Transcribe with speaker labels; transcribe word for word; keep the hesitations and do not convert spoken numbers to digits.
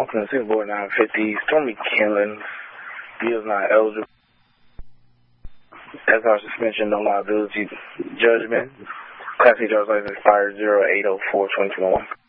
Speaker 1: from the six board nine fifty, Stormy Kinlan, Bills not eligible. That's our suspension, no liability judgment. Class A driver's license expired zero eight oh four twenty twenty-one.